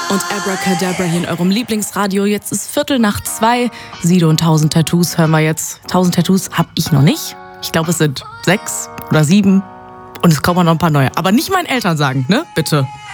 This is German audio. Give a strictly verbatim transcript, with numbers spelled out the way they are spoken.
Und Abracadabra hier in eurem Lieblingsradio. Jetzt ist Viertel nach zwei. Sido und tausend Tattoos hören wir jetzt. tausend Tattoos habe ich noch nicht. Ich glaube, es sind sechs oder sieben. Und es kommen noch ein paar neue. Aber nicht meinen Eltern sagen, ne? Bitte.